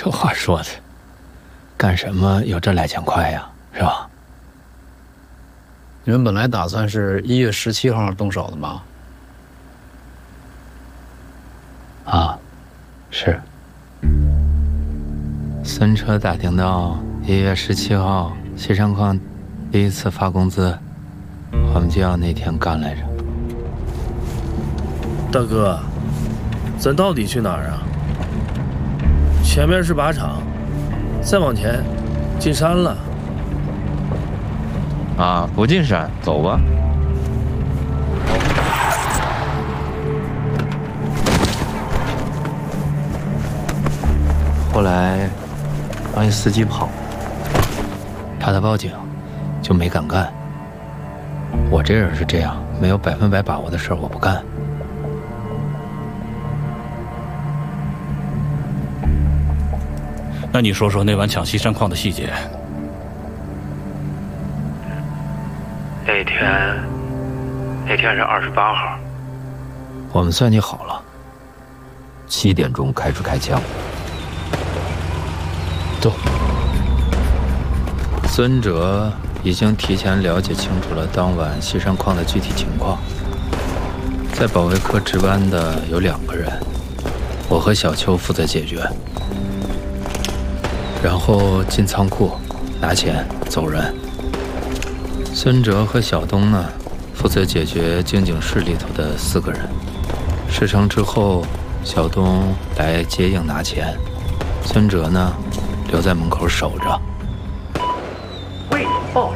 这话说的，干什么有这2千块呀？是吧？ 你们本来打算是1月17号动手的吗？ 啊，是。孙车打听到1月17号西山矿第一次发工资，我们就要那天干来着。 大哥，咱到底去哪儿啊？前面是靶场，再往前进山了。 啊，不进山，走吧。 后来，让一司机跑，怕他报警，就没敢干。我这人是这样，没有100%把握的事儿我不干。 那你说说那晚抢西山矿的细节。 那天是28号，我们算计好了 ，7点钟开始开枪。 走。孙哲已经提前了解清楚了当晚西山矿的具体情况。在保卫科值班的有2个人，我和小邱负责解决。然后进仓库拿钱走人。孙哲和小东呢，负责解决经警室里头的4个人。事成之后，小东来接应拿钱，孙哲呢留在门口守着。